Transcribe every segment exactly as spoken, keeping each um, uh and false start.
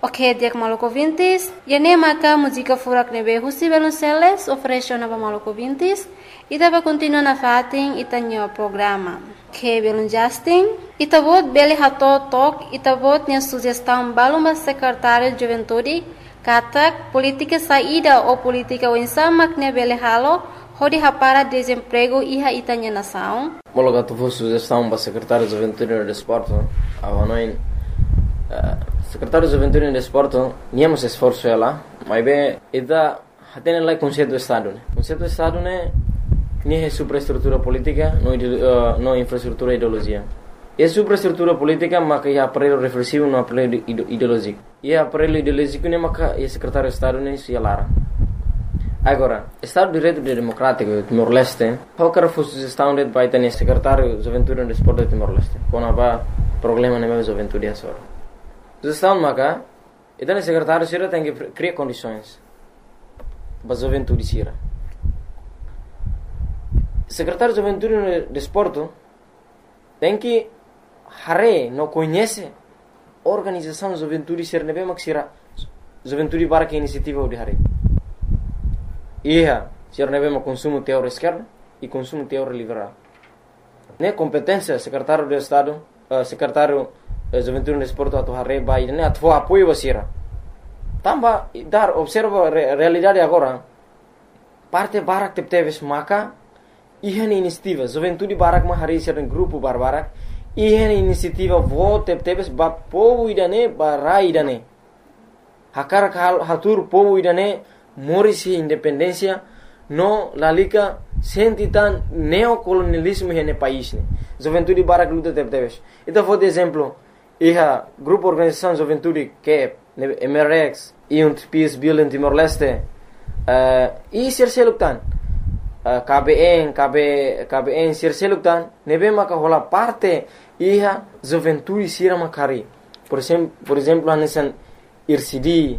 Ok, dia Maluco Vintis. E nem maca música furak nebe husi Velonceles ofereceu na Maluco Vintis. E dava continua na fatin e tanho programa. Que Velon Justin. E tabot beli hato tok e tabot nia sugestão baluma secretário de juventude. Katak política saída ou política wensamak ne beli halo. Hodi hapara desemprego iha itanya nação. Mologa tu sugestão para secretário de juventude e desporto. Avanoin secretário de juventude e desporto, niamos esforço ela, mas bem, ida tem lá conceito do estado, né? Conceito do estado né, nem é superestrutura política, não uh, não infraestrutura ideologia. É superestrutura política, mas que é aparelho reflexivo, não aparelho ideológico. E aparelho ideológico né, mas que é secretário de estado né, se alara. Agora, Estado de Direito Democrático de Timor-Leste, qualquer sugestão de vai ter secretário de juventude e desporto de Timor-Leste, quando há problema na minha juventude é só. Sugestão maka, então o secretário sira tem que criar condições para a juventude sira. Secretário de juventude e desporto tem que hare não conhece organização de juventude sira nebe mak sira juventude para que iniciativa de hare. Ia sira nebe mak consumo teor esquerda e consumo teor liberal. Ne competência secretário de estado, uh, secretário juventude no desporto atau hari bayi ini atau apoio basira. Tambah dar observa re, realidade agora. Parte barak tep teves maka ihan inisiativa juventude barak ma hari sira grupo barbarak ihan inisiativa vo tep teves ba povo idane barai idane. Hakar hal hatur povo idane morisi independência no lalika sentitan neocolonialismo hene país ne. Juventude barak luta tep teves. Itu for exemplo Iha grupo organização juventude que é M R X e um Peace Building Timor-Leste uh, e sirseluktan uh, K B N K B K B N sirseluktan nebe maka hola parte iha juventude sira makari por exemplo por exemplo anesan I R C D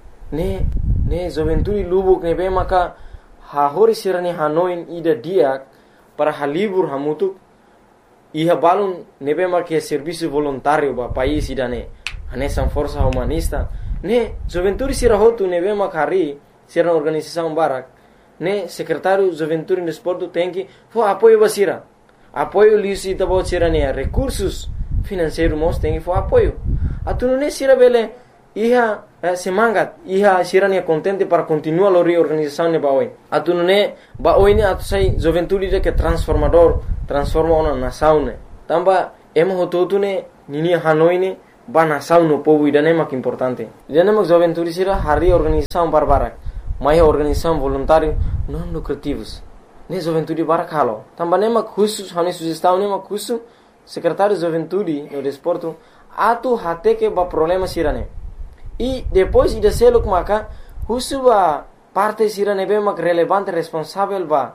ne ne juventude lubuk nebe maka ha hori sira ni hanoin ida dia para halibur hamutuk Iha balun nebe marque serviço voluntário ba país idane anesan força humanista ne juventude sira hotu nebe makari sira organização barak ne secretário juventude e desporto tem que fo apoio basira apoio lisi tabo sira ne recursos financeiros mos tem que fo apoio atuno ne sira bele iha eh, semangat iha sira ne contente para continuar a reorganização ne baoi atuno ne baoi ne atu sai juventude de que transformador transforma uma nação ne tamba emo hototu ne nini hanoi ne ba nação no povo idane mak importante idane mak juventude sira hari organização barbarak mai organização voluntário non lucrativos ne juventude barak halo tamba ne mak khusus hani sugestão ne mak khusus secretário de juventude no desporto atu hate que ba problema sira ne e depois ida seluk maka khusus ba parte sira ne be mak relevante responsável ba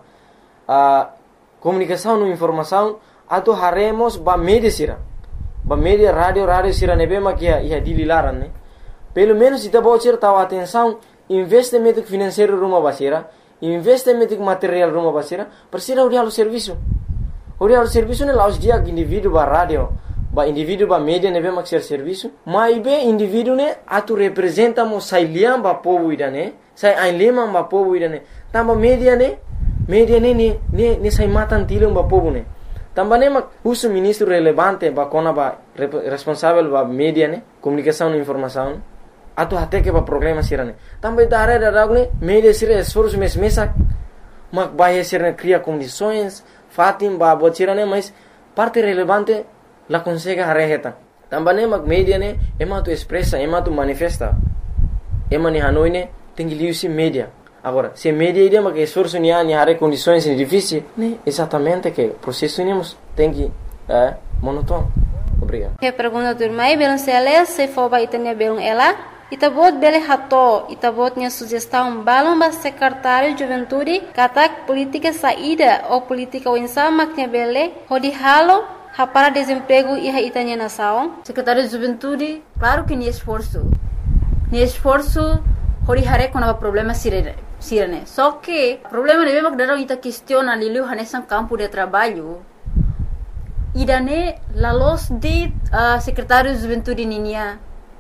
a comunicação e informação atau haremos ba media sira ba media rádio rádio sira nebe makia ia dililaran ne pelo menos ita bocir tahu atenção investimento financeiro rumah basira investimento material rumah basira persira uri halu serviço uri halu serviço ne laus dia indivíduo ba rádio ba indivíduo ba media nebe mak ser serviço mai be indivíduo ne atu representa mo sai liam ba povo idane sai ai lema ba povo idane tamba media ne media ne ne ne ne sai matan tilum ba povo ne tamba ne mak uso ministro relevante ba kona ba responsável ba media ne comunicação e informação atu até que ba problema sirane tamba itare da ragne media sira esforço mes mesak mak ba sirane cria condições fatim ba botirane mas parte relevante la consegue hareheta tamba ne mak media ne ema tu expressa ema tu manifesta ema ni hanoi ne tengi liusi media. Agora, se media ideia que esforço ni ani hare condições difíceis, né? Exatamente que o processo nemos tem que é monótono. Obrigado. Que pergunta do irmão Belon Celes se for ba itanya Belon ela, itabot bele hato, itabot nya sugestão balon ba secretário de juventude, katak política saída ou política winsama que bele, hodi halo para desemprego e itanya nação. Secretário de juventude, claro que ni esforço. Ni esforço hori hare kona problema sirene. Sirene. Só que o problema é mesmo que darão ita questiona liliu hanesan campo de trabalho. Idane la los de uh, secretário de juventude ninia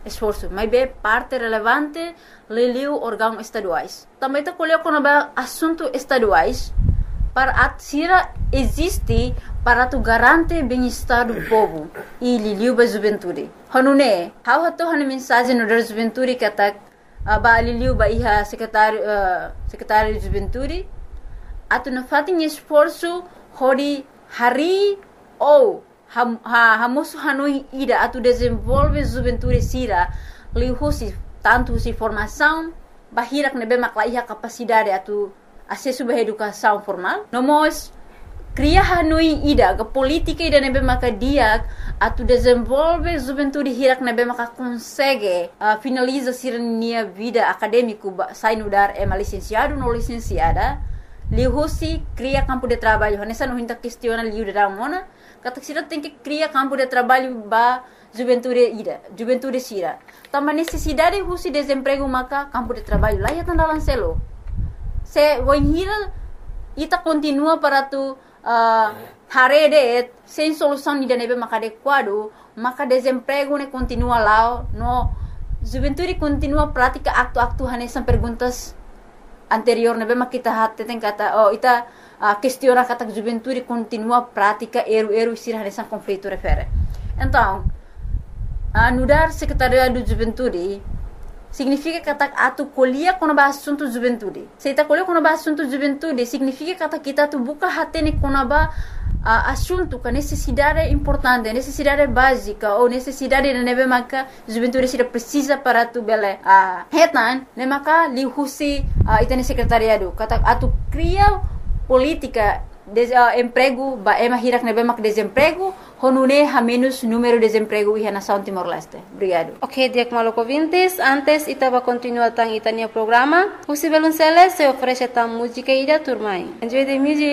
esforço, mas é parte relevante liliu órgãos estaduais. Também está colhendo quando é assunto estaduais para a Sira existe para tu garantir bem-estar do povo e liliu ba juventude. Hanune, how hato hanu mensagem no da juventude que atak ba liliu ba iha secretário uh, secretário de juventude atu na fatin esforço hori hari ou ha ha hamosu hanui ida atu desenvolve juventude Sira liu husi tanto si formação bahirak nebe makla iha capacidade atu acesso à educação formal. Nós cria hanui ida ke política ida nebe maka dia atu desenvolve juventude hirak nebe maka consegue uh, finaliza sirnia vida acadêmico sai no dar é licenciado no licenciada lihusi cria campo de trabalho nessa não hinta questiona liu de mona kata sira tem que cria campo de trabalho ba juventude ida juventude Sira também necessidade husi desemprego maka campo de trabalho lá ya tanda lancelo se wohira ita continua para tu uh, harede sem solução ida nebe maka adequado maka desemprego ne continua lá no juventude continua prática acto-acto hanesan perguntas anterior nebe maka kita hatte tem kata oh ita uh, questiona kata juventude continua prática eru-eru Sira hanesan conflito refere então uh, nudar secretariado de juventude significa que atu colhia quando ba assunto juventude. Se ta colhia quando ba assunto juventude, significa que kita tu buka hatene quando ba uh, assunto que necessidade importante, necessidade básica ou necessidade de nebe maka juventude Sira precisa para tu bele a uh, hetan, ne maka li husi uh, itene secretariado. Kata atu cria política de uh, emprego ba ema hirak nebe mak desemprego honune ha menos número de desemprego e nação Timor-Leste. Obrigado. Ok, Diak Maloko Vintes, antes itaba continua tang itania programa. Husi Belunceles se oferece tang música ida turmai. Enjoy the music.